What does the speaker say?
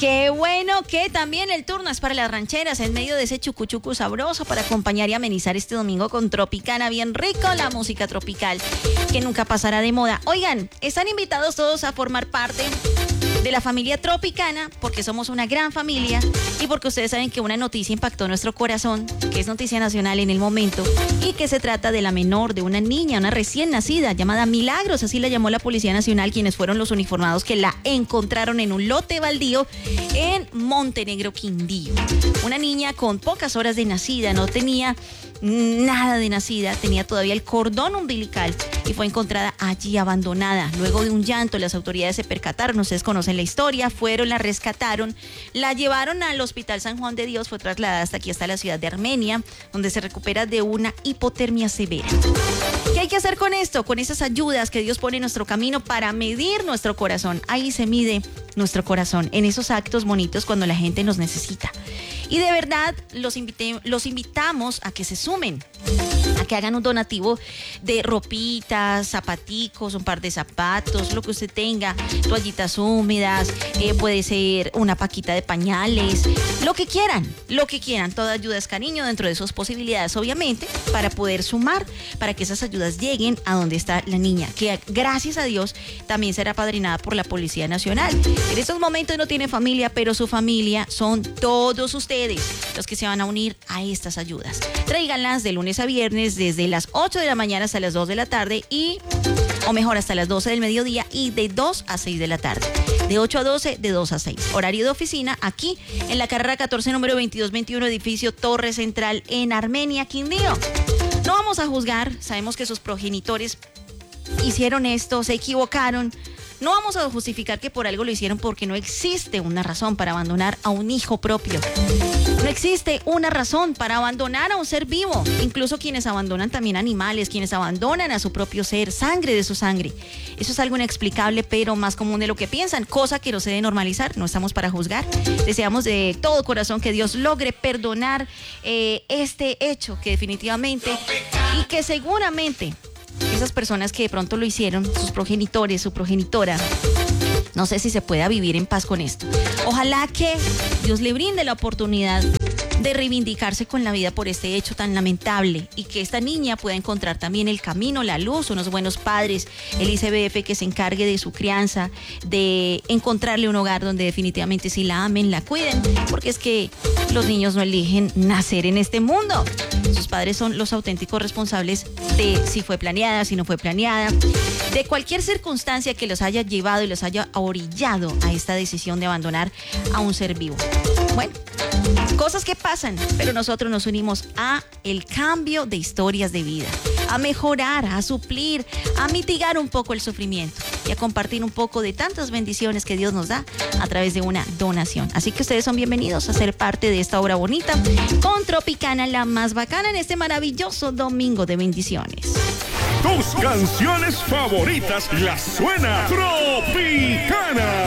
Qué bueno que también el turno es para las rancheras en medio de ese chucuchucu sabroso para acompañar y amenizar este domingo con Tropicana bien rico, la música tropical que nunca pasará de moda. Oigan, están invitados todos a formar parte de la familia Tropicana porque somos una gran familia y porque ustedes saben que una noticia impactó nuestro corazón, que es noticia nacional en el momento y que se trata de la menor, de una niña, una recién nacida llamada Milagros, así la llamó la Policía Nacional, quienes fueron los uniformados que la encontraron en un lote baldío en Montenegro, Quindío. Una niña con pocas horas de nacida, no tenía nada de nacida, tenía todavía el cordón umbilical y fue encontrada allí abandonada. Luego de un llanto, las autoridades se percataron, ustedes conocen la historia, fueron, la rescataron, la llevaron al Hospital San Juan de Dios, fue trasladada hasta la ciudad de Armenia, donde se recupera de una hipotermia severa. ¿Qué hay que hacer con esto? Con esas ayudas que Dios pone en nuestro camino para medir nuestro corazón. Ahí se mide nuestro corazón, en esos actos bonitos cuando la gente nos necesita. Y de verdad los invitamos a que se sumen, a que hagan un donativo de ropitas, zapaticos, un par de zapatos, lo que usted tenga, toallitas húmedas, puede ser una paquita de pañales, lo que quieran, toda ayuda es cariño dentro de sus posibilidades, obviamente, para poder sumar, para que esas ayudas lleguen a donde está la niña, que gracias a Dios también será apadrinada por la Policía Nacional. En estos momentos no tiene familia, pero su familia son todos ustedes los que se van a unir a estas ayudas. Tráiganlas de lunes a viernes desde las 8 de la mañana hasta las 2 de la tarde o mejor hasta las 12 del mediodía y de 2 a 6 de la tarde. De 8 a 12, de 2 a 6. Horario de oficina aquí en la carrera 14, número 2221, edificio Torre Central en Armenia, Quindío. No vamos a juzgar, sabemos que sus progenitores hicieron esto, se equivocaron. No vamos a justificar que por algo lo hicieron porque no existe una razón para abandonar a un hijo propio. No existe una razón para abandonar a un ser vivo. Incluso quienes abandonan también animales, quienes abandonan a su propio ser, sangre de su sangre. Eso es algo inexplicable, pero más común de lo que piensan, cosa que no se debe normalizar. No estamos para juzgar. Deseamos de todo corazón que Dios logre perdonar este hecho que definitivamente y que seguramente esas personas que de pronto lo hicieron, sus progenitores, su progenitora, no sé si se pueda vivir en paz con esto. Ojalá que Dios le brinde la oportunidad de reivindicarse con la vida por este hecho tan lamentable y que esta niña pueda encontrar también el camino, la luz, unos buenos padres, el ICBF que se encargue de su crianza, de encontrarle un hogar donde definitivamente sí la amen, la cuiden, porque es que los niños no eligen nacer en este mundo. Sus padres son los auténticos responsables de si fue planeada, si no fue planeada, de cualquier circunstancia que los haya llevado y los haya orillado a esta decisión de abandonar a un ser vivo. Bueno, cosas que pasan, pero nosotros nos unimos a el cambio de historias de vida, a mejorar, a suplir, a mitigar un poco el sufrimiento y a compartir un poco de tantas bendiciones que Dios nos da a través de una donación. Así que ustedes son bienvenidos a ser parte de esta obra bonita con Tropicana, la más bacana en este maravilloso domingo de bendiciones. Tus canciones favoritas las suena Tropicana.